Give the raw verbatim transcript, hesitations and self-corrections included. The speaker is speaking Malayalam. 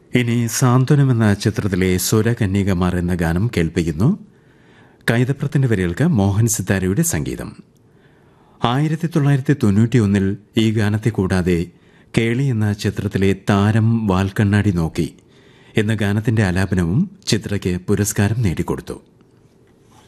ഇനി സാന്ത്വനം എന്ന ചിത്രത്തിലെ സ്വരകന്യകമാർ എന്ന ഗാനം കേൾപ്പിക്കുന്നു. കൈതപ്രത്തിന്റെ വരികൾക്ക് മോഹൻ സിത്താരയുടെ സംഗീതം. ആയിരത്തി തൊള്ളായിരത്തി തൊണ്ണൂറ്റി ഒന്നിൽ ഈ ഗാനത്തെ കൂടാതെ കേളി എന്ന ചിത്രത്തിലെ താരം വാൽക്കണ്ണാടി നോക്കി എന്ന ഗാനത്തിന്റെ ആലാപനവും ചിത്രയ്ക്ക് പുരസ്കാരം നേടിക്കൊടുത്തു.